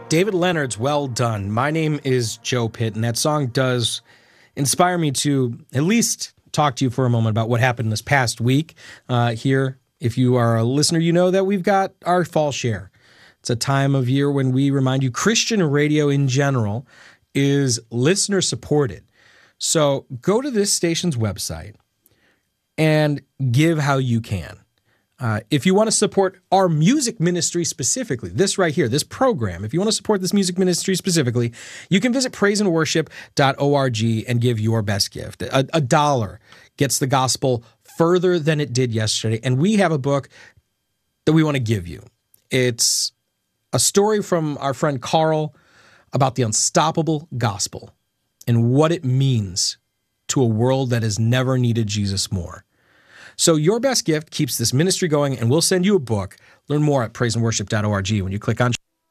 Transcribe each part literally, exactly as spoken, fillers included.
David Leonard's Well Done. My name is Joe Pitt, and that song does inspire me to at least talk to you for a moment about what happened this past week uh, here. If you are a listener, you know that we've got our fall share. It's a time of year when we remind you Christian radio in general is listener supported. So go to this station's website and give how you can. Uh, if you want to support our music ministry specifically, this right here, this program, if you want to support this music ministry specifically, you can visit praise and worship dot org and give your best gift. A, a dollar gets the gospel further than it did yesterday, and we have a book that we want to give you. It's a story from our friend Carl about the unstoppable gospel and what it means to a world that has never needed Jesus more. So your best gift keeps this ministry going, and we'll send you a book. Learn more at praise and worship dot org when you click on.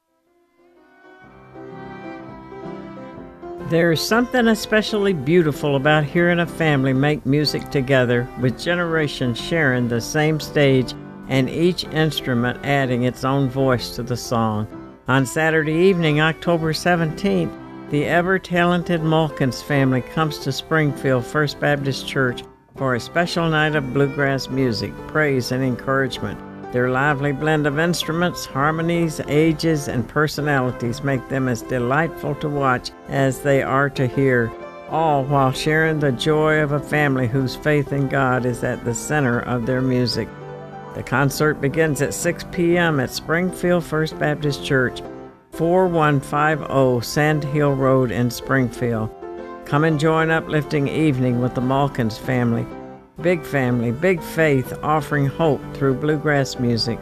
There's something especially beautiful about hearing a family make music together, with generations sharing the same stage and each instrument adding its own voice to the song. On Saturday evening, October seventeenth, the ever-talented Mulkins family comes to Springfield First Baptist Church for a special night of bluegrass music, praise, and encouragement. Their lively blend of instruments, harmonies, ages, and personalities make them as delightful to watch as they are to hear, all while sharing the joy of a family whose faith in God is at the center of their music. The concert begins at six p.m. at Springfield First Baptist Church, forty-one fifty Sand Hill Road in Springfield. Come and join uplifting evening with the Mulkins family. Big family, big faith, offering hope through bluegrass music.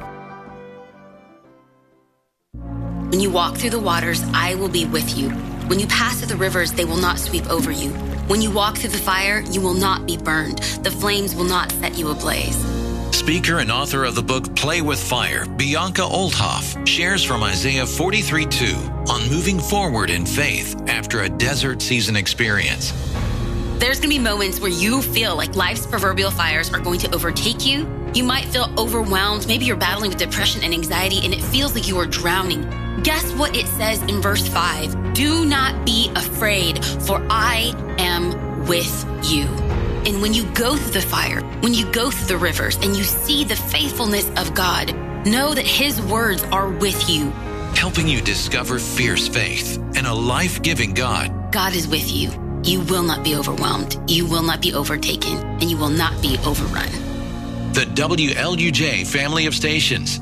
When you walk through the waters, I will be with you. When you pass through the rivers, they will not sweep over you. When you walk through the fire, you will not be burned. The flames will not set you ablaze. Speaker and author of the book Play with Fire, Bianca Oldhoff, shares from Isaiah forty-three two on moving forward in faith after a desert season experience. There's going to be moments where you feel like life's proverbial fires are going to overtake you. You might feel overwhelmed. Maybe you're battling with depression and anxiety, and it feels like you are drowning. Guess what it says in verse five? Do not be afraid, for I am with you. And when you go through the fire, when you go through the rivers, and you see the faithfulness of God, know that his words are with you. Helping you discover fierce faith and a life-giving God. God is with you. You will not be overwhelmed. You will not be overtaken, and you will not be overrun. The W L U J family of stations.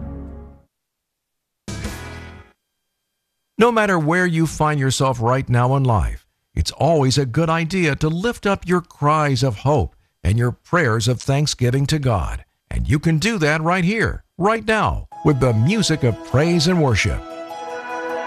No matter where you find yourself right now in life, it's always a good idea to lift up your cries of hope and your prayers of thanksgiving to God. And you can do that right here, right now, with the music of praise and worship.